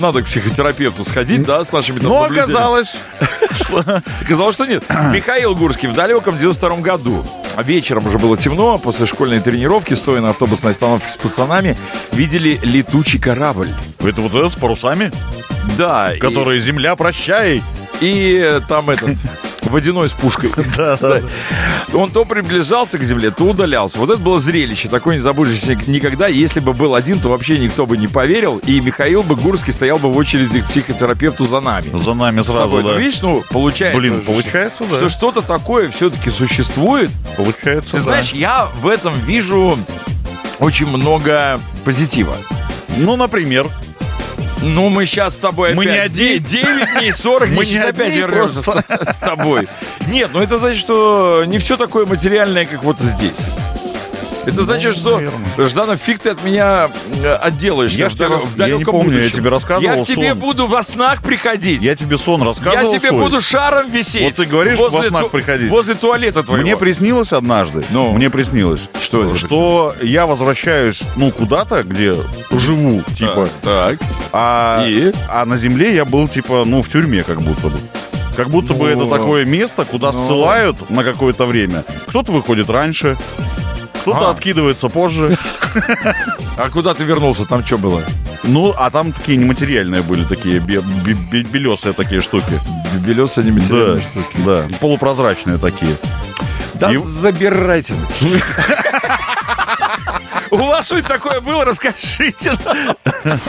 надо к психотерапевту сходить, да, с нашими там Но наблюдениями. Оказалось, что нет. Михаил Гурский в далеком 92-м году. Вечером уже было темно, после школьной тренировки, стоя на автобусной остановке с пацанами, видели летучий корабль. Это вот этот с парусами? Да. Который «Земля, прощай». И там этот... водяной с пушкой. Да. Он то приближался к земле, то удалялся. Вот это было зрелище, такое не забудешь никогда. Если бы был один, то вообще никто бы не поверил. И Михаил бы Гурский стоял бы в очереди к психотерапевту за нами. За нами сразу, да. Видишь, получается. Блин, получается, да. Что что-то такое все-таки существует. Получается, Ты знаешь, я в этом вижу очень много позитива. Ну, например... Ну, мы сейчас с тобой мы опять... не один. 9 дней, 40 дней, сейчас опять вернемся с тобой. Нет, ну это значит, что не все такое материальное, как вот здесь. Это значит, что, Жданов, фиг ты от меня отделаешься. Я не помню, я тебе рассказывал. Я к тебе буду во снах приходить. Я тебе сон рассказывал. Я тебе буду шаром висеть. Вот ты говоришь, во снах приходить. Возле туалета твоего. Мне приснилось однажды. Мне приснилось. Что я возвращаюсь, куда-то, где живу, типа. Так. А на земле я был, типа, в тюрьме как будто бы. Как будто бы это такое место, куда ссылают на какое-то время. Кто-то выходит раньше, кто-то откидывается позже. А куда ты вернулся? Там что было? А там такие нематериальные были, такие белесые такие штуки. Белесые нематериальные штуки. Да, полупрозрачные такие. Да забирайте. У вас что-то такое было? Расскажите нам.